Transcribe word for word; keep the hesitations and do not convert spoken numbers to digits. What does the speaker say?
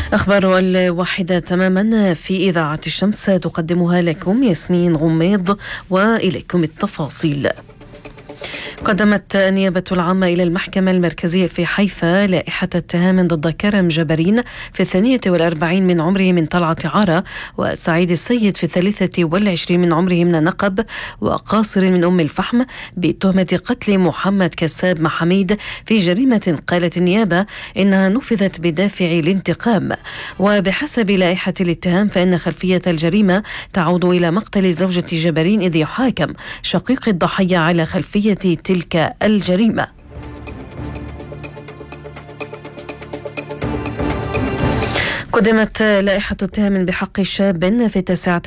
أخبار الواحدة تماما في إذاعة الشمس تقدمها لكم ياسمين غميض، وإليكم التفاصيل. قدمت النيابة العامة إلى المحكمة المركزية في حيفا لائحة اتهام ضد كرم جبرين في الثانية والأربعين من عمره من طلعة عارة، وسعيد السيد في الثالثة والعشرين من عمره من نقب، وقاصر من أم الفحم بتهمة قتل محمد كساب محميد في جريمة قالت النيابة إنها نفذت بدافع الانتقام. وبحسب لائحة الاتهام فإن خلفية الجريمة تعود إلى مقتل زوجة جبرين، إذ يحاكم شقيق الضحية على خلفية تلك الجريمة. قدمت لائحة اتهام بحق شاب في التاسعة